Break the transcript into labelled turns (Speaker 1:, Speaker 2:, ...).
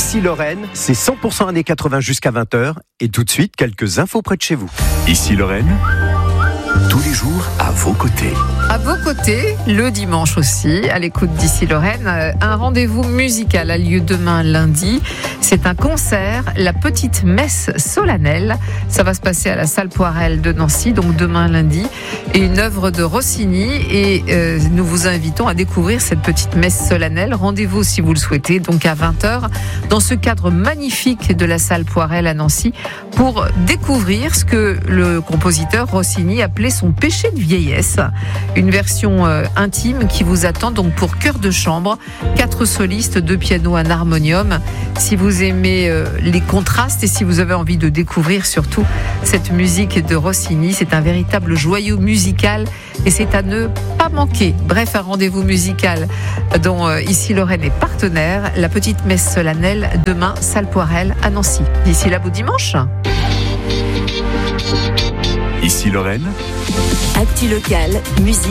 Speaker 1: Ici Lorraine, c'est 100% années 80 jusqu'à 20h. Et tout de suite, quelques infos près de chez vous.
Speaker 2: Ici Lorraine, tous les jours à vos côtés.
Speaker 3: À vos côtés, le dimanche aussi, à l'écoute d'Ici Lorraine, un rendez-vous musical a lieu demain lundi. C'est un concert, la petite messe solennelle. Ça va se passer à la salle Poirel de Nancy, donc demain lundi. Et une œuvre de Rossini. Et nous vous invitons à découvrir cette petite messe solennelle. Rendez-vous si vous le souhaitez, donc à 20h, dans ce cadre magnifique de la salle Poirel à Nancy, pour découvrir ce que le compositeur Rossini appelait son péché de vieillesse. Une version intime qui vous attend donc pour chœur de chambre, 4 solistes, 2 pianos, un harmonium. Si vous aimez les contrastes et si vous avez envie de découvrir surtout cette musique de Rossini, c'est un véritable joyau musical et c'est à ne pas manquer. Bref, un rendez-vous musical dont Ici Lorraine est partenaire. La petite messe solennelle demain, salle Poirel à Nancy. D'ici là, beau dimanche.
Speaker 2: Ici Lorraine,
Speaker 4: Actu local, musique.